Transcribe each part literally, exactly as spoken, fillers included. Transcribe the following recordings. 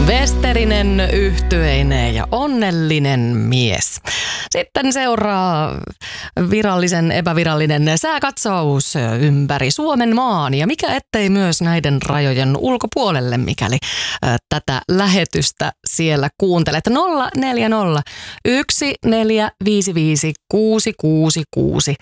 Westerinen, yhtyeinen ja onnellinen mies. Sitten seuraa virallisen, epävirallinen sääkatsaus ympäri Suomen maan ja mikä ettei myös näiden rajojen ulkopuolelle, mikäli ä, tätä lähetystä siellä kuuntelet. nolla neljä nolla yksi neljä viisi viisi kuusi kuusi kuusi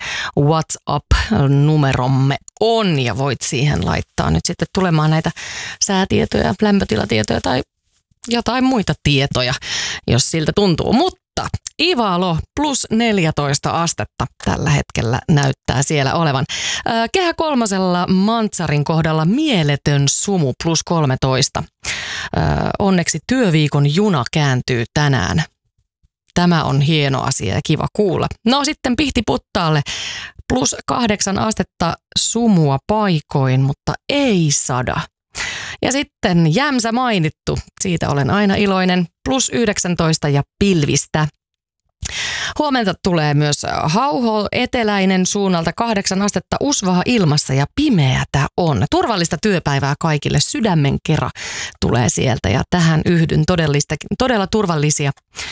WhatsApp-numeromme on ja voit siihen laittaa nyt sitten tulemaan näitä säätietoja, lämpötilatietoja tai jotain muita tietoja, jos siltä tuntuu. Mutta Ivalo plus neljätoista astetta tällä hetkellä näyttää siellä olevan. Kehä kolmosella Mantsarin kohdalla mieletön sumu plus kolmetoista. Onneksi työviikon juna kääntyy tänään. Tämä on hieno asia ja kiva kuulla. No sitten Pihtiputtaalle plus kahdeksan astetta sumua paikoin, mutta ei sada. Ja sitten Jämsä mainittu, siitä olen aina iloinen, plus yhdeksäntoista ja pilvistä. Huomenta tulee myös Hauho eteläinen suunnalta kahdeksan astetta usvaa ilmassa ja pimeätä on. Turvallista työpäivää kaikille, sydämen kera tulee sieltä ja tähän yhdyn todellista, todella turvallisia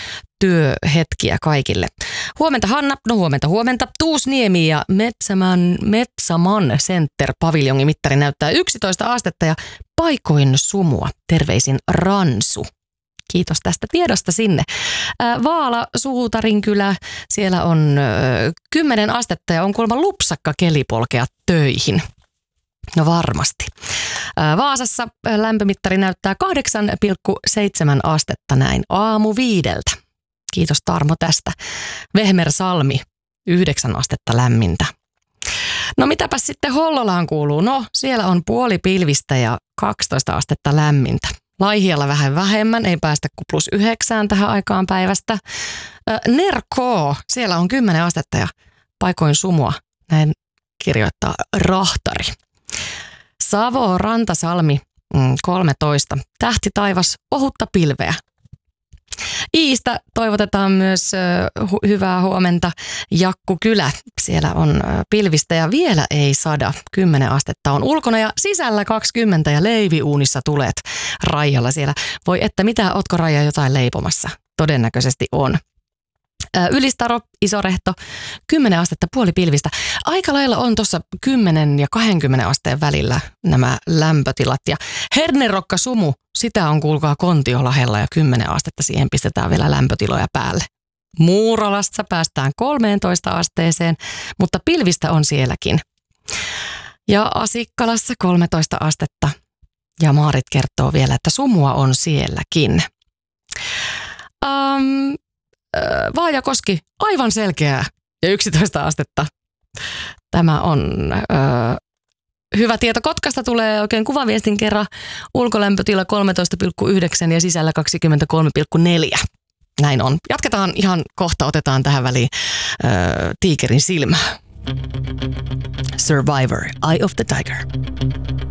työhetkiä kaikille. Huomenta Hanna, no huomenta huomenta. Tuusniemi ja Metsäman, Metsäman Center paviljongi mittari näyttää yksitoista astetta ja paikoin sumua. Terveisin Ransu. Kiitos tästä tiedosta sinne. Vaala, Suutarinkylä, siellä on kymmenen astetta ja on kuulemma lupsakka keli polkea töihin. No varmasti. Vaasassa lämpömittari näyttää kahdeksan pilkku seitsemän astetta näin aamu viideltä. Kiitos Tarmo tästä. Vehmersalmi, yhdeksän astetta lämmintä. No mitäpä sitten Hollolaan kuuluu? No siellä on puoli pilvistä ja kaksitoista astetta lämmintä. Laihialla vähän vähemmän, ei päästä kuin plus yhdeksään tähän aikaan päivästä. Nerkoo, siellä on kymmenen astetta ja paikoin sumua, näin kirjoittaa Rahtari. Savo, Rantasalmi, kolmetoista. Tähti taivas, ohutta pilveä. Iistä toivotetaan myös hu- hyvää huomenta. Jakkukylä, siellä on pilvistä ja vielä ei sada. kymmenen astetta on ulkona ja sisällä kaksikymmentä ja leiviuunissa tulet Raijalla siellä. Voi että mitä, ootko Raija jotain leipomassa? Todennäköisesti on. Ylistaro, Isorehto, kymmenen astetta puoli pilvistä. Aika lailla on tuossa kymmenen ja kaksikymmentä asteen välillä nämä lämpötilat. Ja Hernerokka Sumu, sitä on kuulkaa Kontiolahella ja kymmenen astetta, siihen pistetään vielä lämpötiloja päälle. Muuralassa päästään kolmeentoista asteeseen, mutta pilvistä on sielläkin. Ja Asikkalassa kolmetoista astetta. Ja Maarit kertoo vielä, että sumua on sielläkin. Um, Vaajakoski, aivan selkeää ja yksitoista astetta. Tämä on ö, hyvä tieto. Kotkasta tulee oikein kuvaviestin kerran. Ulkolämpötila kolmetoista pilkku yhdeksän ja sisällä kaksikymmentäkolme pilkku neljä. Näin on. Jatketaan ihan kohta, otetaan tähän väliin ö, tiikerin silmää. Survivor, Eye of the Tiger.